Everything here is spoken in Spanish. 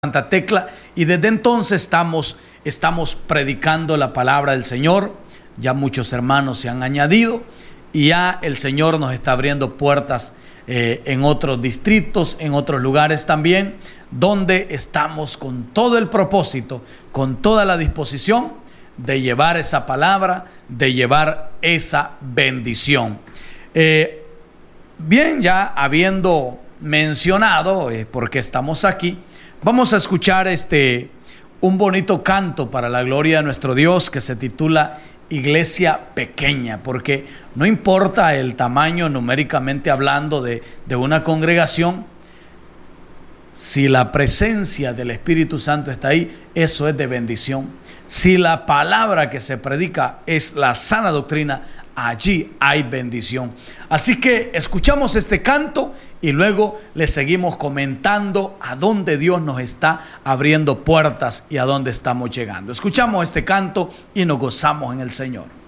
Santa Tecla, y desde entonces estamos predicando la palabra del Señor. Ya muchos hermanos se han añadido y ya el Señor nos está abriendo puertas en otros distritos, en otros lugares también, donde estamos con todo el propósito, con toda la disposición de llevar esa palabra, de llevar esa bendición. Bien, ya habiendo mencionado por qué estamos aquí, vamos a escuchar un bonito canto para la gloria de nuestro Dios que se titula Iglesia Pequeña, porque no importa el tamaño numéricamente hablando de una congregación, si la presencia del Espíritu Santo está ahí, eso es de bendición. Si la palabra que se predica es la sana doctrina, allí hay bendición. Así que escuchamos este canto y luego le seguimos comentando a dónde Dios nos está abriendo puertas y a dónde estamos llegando. Escuchamos este canto y nos gozamos en el Señor.